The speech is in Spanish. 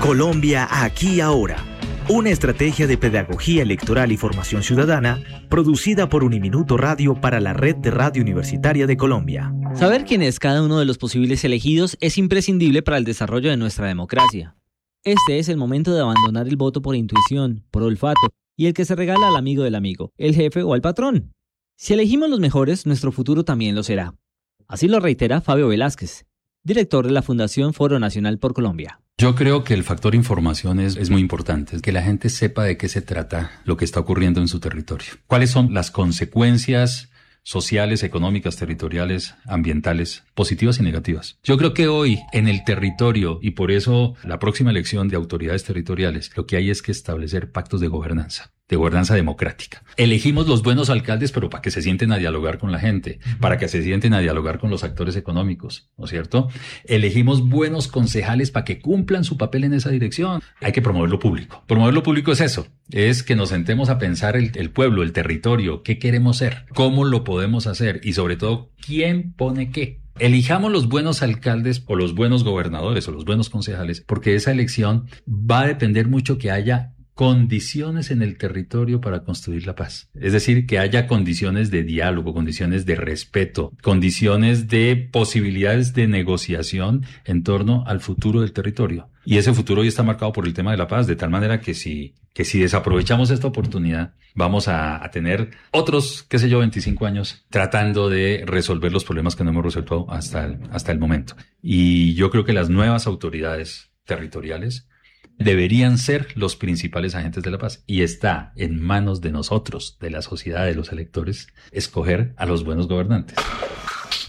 Colombia aquí ahora. Una estrategia de pedagogía electoral y formación ciudadana producida por Uniminuto Radio para la Red de Radio Universitaria de Colombia. Saber quién es cada uno de los posibles elegidos es imprescindible para el desarrollo de nuestra democracia. Este es el momento de abandonar el voto por intuición, por olfato y el que se regala al amigo del amigo, el jefe o al patrón. Si elegimos los mejores, nuestro futuro también lo será. Así lo reitera Fabio Velázquez, director de la Fundación Foro Nacional por Colombia. Yo creo que el factor información es muy importante, que la gente sepa de qué se trata lo que está ocurriendo en su territorio. ¿Cuáles son las consecuencias sociales, económicas, territoriales, ambientales, positivas y negativas? Yo creo que hoy en el territorio, y por eso la próxima elección de autoridades territoriales, lo que hay es que establecer pactos de gobernanza democrática. Elegimos los buenos alcaldes, pero para que se sienten a dialogar con la gente, para que se sienten a dialogar con los actores económicos, ¿no es cierto? Elegimos buenos concejales para que cumplan su papel en esa dirección. Hay que promover lo público. Promover lo público es eso, es que nos sentemos a pensar el pueblo, el territorio, qué queremos ser, cómo lo podemos hacer y sobre todo, quién pone qué. Elijamos los buenos alcaldes o los buenos gobernadores o los buenos concejales, porque esa elección va a depender mucho que haya condiciones en el territorio para construir la paz. Es decir, que haya condiciones de diálogo, condiciones de respeto, condiciones de posibilidades de negociación en torno al futuro del territorio. Y ese futuro hoy está marcado por el tema de la paz, de tal manera que si desaprovechamos esta oportunidad, vamos a tener otros, 25 años tratando de resolver los problemas que no hemos resuelto hasta el momento. Y yo creo que las nuevas autoridades territoriales deberían ser los principales agentes de la paz y está en manos de nosotros, de la sociedad, de los electores, escoger a los buenos gobernantes.